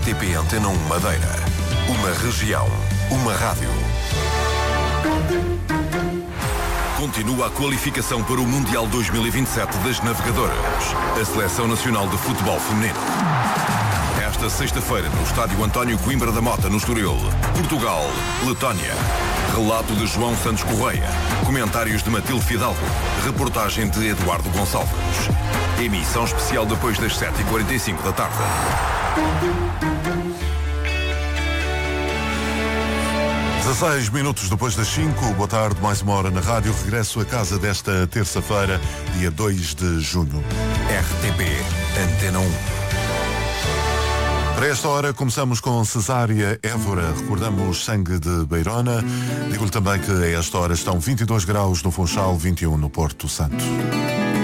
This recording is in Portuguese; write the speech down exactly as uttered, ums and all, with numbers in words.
T P Antena um Madeira. Uma região, uma rádio. Continua a qualificação para o Mundial dois mil e vinte e sete das Navegadoras. A Seleção Nacional de Futebol Feminino. Esta sexta-feira, no Estádio António Coimbra da Mota, no Estoril. Portugal, Letónia. Relato de João Santos Correia. Comentários de Matilde Fidalgo. Reportagem de Eduardo Gonçalves. Emissão especial depois das sete e quarenta e cinco da tarde. dezasseis minutos depois das cinco, boa tarde, mais uma hora na rádio. Regresso a casa desta terça-feira, dia dois de junho. R T P Antena um. Para esta hora começamos com Cesária Évora, recordamos Sangue de Beirona. Digo-lhe também que a esta hora estão vinte e dois graus no Funchal, vinte e um no Porto Santo.